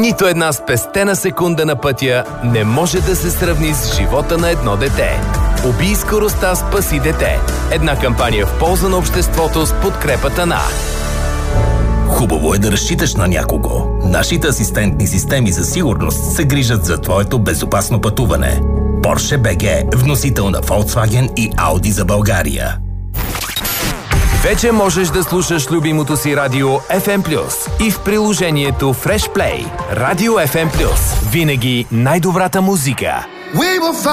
Нито една спестена секунда на пътя не може да се сравни с живота на едно дете. Убий скоростта, спаси дете. Една кампания в полза на обществото с подкрепата на... Хубаво е да разчиташ на някого. Нашите асистентни системи за сигурност се грижат за твоето безопасно пътуване. Porsche BG, вносител на Volkswagen и Audi за България. Вече можеш да слушаш любимото си радио FM+, и в приложението Fresh Play. Радио FM+. Винаги най-добрата музика.